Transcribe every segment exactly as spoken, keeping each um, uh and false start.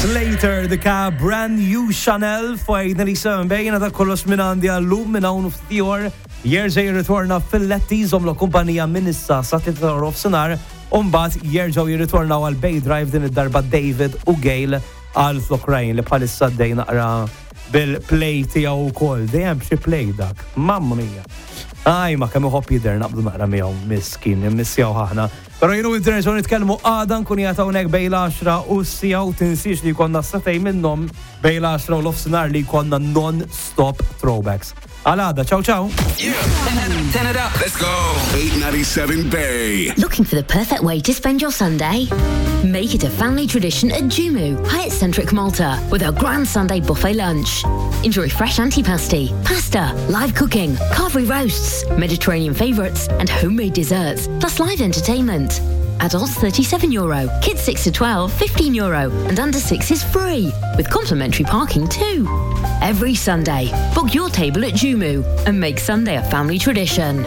Slater dika brand new Chanel f'għid ninty-seven bejna ta' kollox minn għandi għallum minn hawn f'tijor jerġa' jirritorna fil-letti żomlu kumpanija minn issa sa tlieta f'sinar u mbagħad jerġgħu jirritornaw għal Bay Drive din id-darba David u Gail għal Flokrajn li bħalissa dej naqra bil-play tiegħu wkoll. Dejjem xi play dak. Mamma mia. Aj, ma kemm iħobb jidher naqbdu naqra miegħu miskin, immissjaw ħaħna. Però jienu internazzjoni nitkellmu għada nkun jagħtu hawnhekk bejn l-għaxra u s-sija u tinsiex li jkollna satej minnhom bejn l-għaxra u l-ofsinhar li jkollna non-stop throwbacks. Għal-għada, ciao ciao. Yeah. Turn it up. Let's go. eight ninety-seven Bay. Looking for the perfect way to spend your Sunday? Make it a family tradition at Jumu, Hyatt-centric Malta, with our grand Sunday buffet lunch. Enjoy fresh antipasti, pasta, live cooking, carvery roasts, Mediterranean favourites, and homemade desserts, plus live entertainment. Adults thirty-seven euro, kids six to twelve, fifteen euro, and under six is free, with complimentary parking too. Every Sunday, book your table at Jumu and make Sunday a family tradition.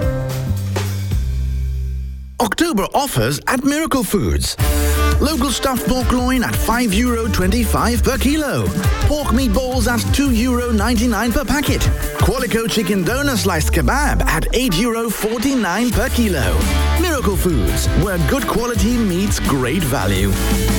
October offers at Miracle Foods. Local stuffed pork loin at five euro twenty-five per kilo. Pork meatballs at two euro ninety-nine per packet. Qualico chicken donor sliced kebab at eight euro forty-nine per kilo. Miracle Foods, where good quality meets great value.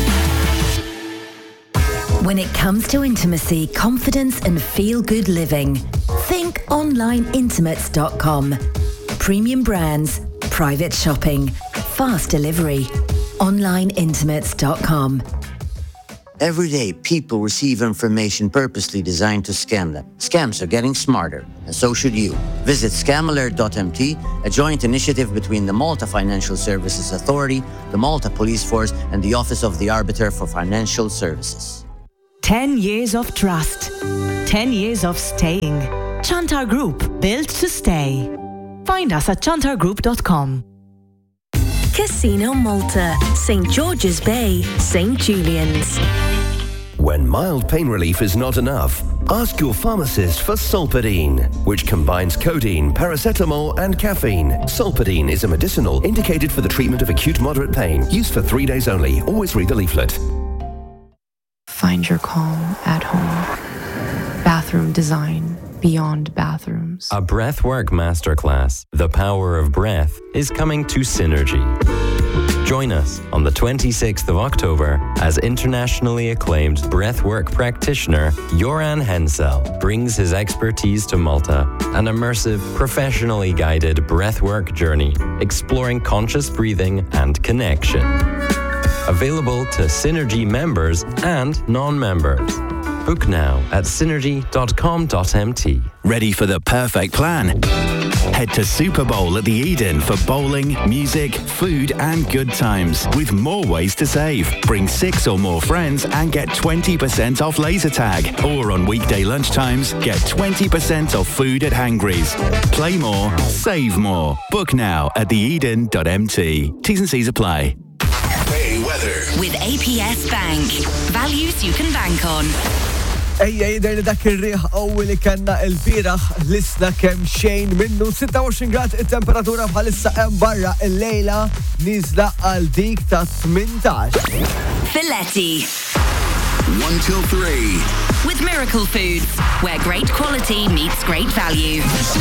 When it comes to intimacy, confidence and feel-good living, think online intimates dot com. Premium brands, private shopping, fast delivery. online intimates dot com. Every day, people receive information purposely designed to scam them. Scams are getting smarter, and so should you. Visit scam alert dot m t, a joint initiative between the Malta Financial Services Authority, the Malta Police Force, and the Office of the Arbiter for Financial Services. Ten years of trust. Ten years of staying. Chantar Group, built to stay. Find us at chantar group dot com. Casino Malta, Saint George's Bay, Saint Julian's. When mild pain relief is not enough, ask your pharmacist for Solpadeine, which combines codeine, paracetamol, and caffeine. Solpadeine is a medicinal indicated for the treatment of acute moderate pain. Used for three days only. Always read the leaflet. Find your calm at home. Bathroom design beyond bathrooms. A Breathwork Masterclass, The Power of Breath, is coming to Synergy. Join us on the twenty-sixth of October as internationally acclaimed breathwork practitioner Joran Hensel brings his expertise to Malta, an immersive, professionally guided breathwork journey exploring conscious breathing and connection. Available to Synergy members and non-members. Book now at synergy dot com dot m t. Ready for the perfect plan? Head to Super Bowl at the Eden for bowling, music, food and good times with more ways to save. Bring six or more friends and get twenty percent off laser tag. Or on weekday lunchtimes, get twenty percent off food at Hangry's. Play more, save more. Book now at the eden dot m t. T's and C's apply. Bay weather. With A P S Bank. Values you can bank on. Ejja jider li dak ir-riħ qawwi li kellna l-bieraħ lisna kemm xejn minnu sitta u għoxrin grad it-temperatura bħalissa hemm barra l-lejla niżla għal dik ta' tmintax. Filetti. One till three. With Miracle Foods, where great quality meets great value.